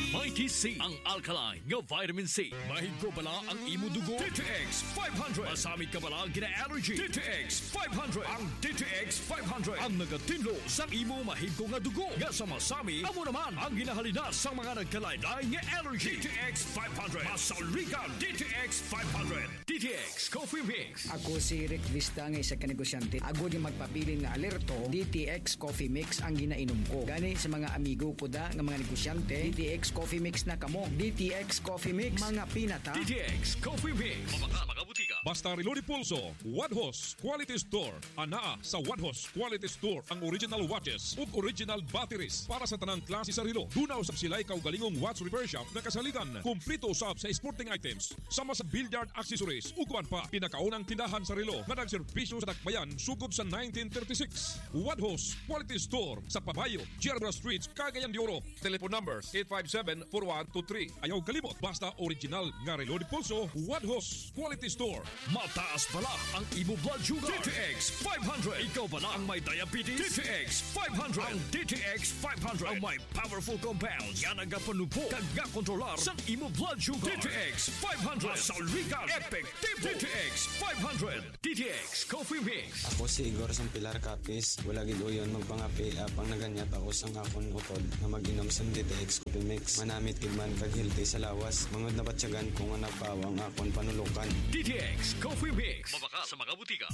Mighty C, ang alkaline nga vitamin C. Mahigko bala ang imo dugo. DTX 500. Masamit ka bala ang gina-allergy. DTX 500. Ang DTX 500 ang nagatinlo sa imo mahigko nga dugo. Nga sa masami, amo naman ang ginahalinas sa mga nagkalaylay nga allergy. DTX 500. Masaligan DTX 500. DTX Coffee Mix. Ako si Rick Vista nga isa ka negosyante. Ako di magpabilin nga alerto, DTX Coffee Mix ang ginainom ko. Gani sa mga amigo ko da nga mga negosyante, DTX Coffee Mix na kamo. DTX Coffee Mix, mga pinata. DTX Coffee Mix. Mga butika. Basta Reloaded Pulso, Wadhos Quality Store. Anaa sa Wadhos Quality Store ang original watches ug original batteries para sa tanang klase sa relo. Dunaw sa sila'y kaugalingong watch repair shop na kasaligan. Kumplito usab sa sporting items, sama sa billiard accessories ug kuan pa. Pinakaunang tindahan sa relo na nagserbisyo sa Dakbayan sugod sa 1936. Wadhos Quality Store sa Pabayo, Gerber Street, Cagayan de Oro. Telephone number 857-4123. Ayaw kalimot, basta original nga Reloaded Pulso, Wadhos Quality Store. Mataas pala ang imo blood sugar. DTX 500. Ikaw pala ang may diabetes. DTX 500. Ang DTX 500 ang may powerful compounds nga nagapanupo kag kontrolar sa imo blood sugar. DTX 500. Masaligan. Effective. DTX 500. DTX Coffee Mix. Ako si Igor Sampilar Capis. Wala gid uyon magpangapi apang naganyat ako sang akon utod na mag-inom sa DTX Coffee Mix. Manamit gid man kag healthy sa lawas. Mangod na batsyagan kung nga napawang akon panulukan. DTX Coffee Mix. Mabaka sa mga butika.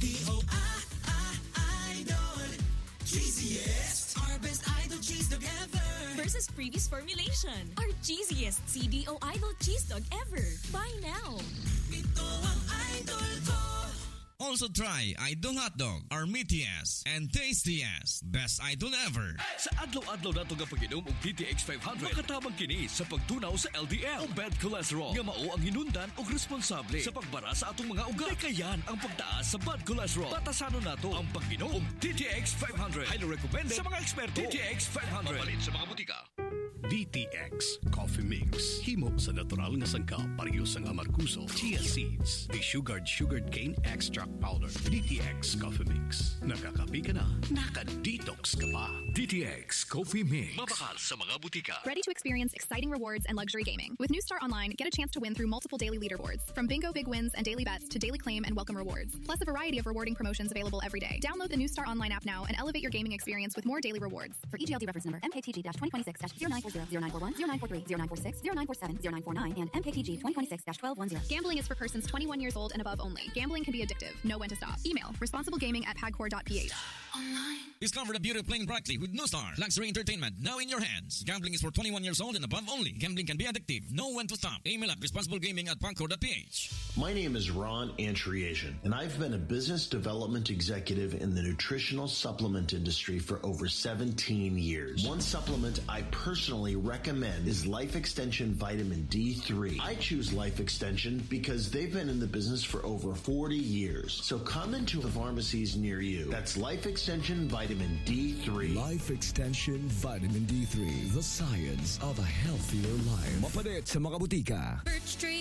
Idol. Cheesiest. Our best idol cheese dog ever. Versus previous formulation. Our cheesiest CDO Idol cheese dog ever. Buy now. Ito ang idol ko. Also try Idol Hotdog, our meatiest and tastiest. Best Idol ever. Sa adlaw-adlaw nato nga pag-inom og DTX 500, makatabang kini sa pagtunaw sa LDL o bad cholesterol nga mao ang hinundan og responsable sa pagbara sa atong mga ugat. Kayan ang pagtaas sa bad cholesterol. Batasanon nato ang pag-inom og DTX 500. Highly recommended sa mga eksperto. DTX 500. Mapalit sa mga butika. DTX Coffee Mix. Himo sa natural nga sangkap pareho sang amarkuso, chia seeds, sugared cane extract powder. DTX Coffee Mix. Nakakapi ka na, naka-detox ka pa. DTX Coffee Mix. Mabakal sa mga butika. Ready to experience exciting rewards and luxury gaming. With New Star Online, get a chance to win through multiple daily leaderboards. From bingo big wins and daily bets to daily claim and welcome rewards. Plus a variety of rewarding promotions available every day. Download the New Star Online app now and elevate your gaming experience with more daily rewards. For EGLD reference number MKTG-2026-0940, 0941, 0943, 0946, 0947, 0949, and MKTG 2026-1210. Gambling is for persons 21 years old and above only. Gambling can be addictive. Know when to stop. Email responsiblegaming@pagcor.ph. Discover the beauty of playing brightly with New Star. Luxury entertainment now in your hands. Gambling is for 21 years old and above only. Gambling can be addictive. Know when to stop. Email at responsiblegaming@pagcor.ph. My name is Ron Antriasian, and I've been a business development executive in the nutritional supplement industry for over 17 years. One supplement I personally recommend is Life Extension Vitamin D3. I choose Life Extension because they've been in the business for over 40 years. So come into the pharmacies near you. That's Life Extension Vitamin D3. Life Extension Vitamin D3. The science of a healthier life. Mapalit sa mga butika. Birch tree.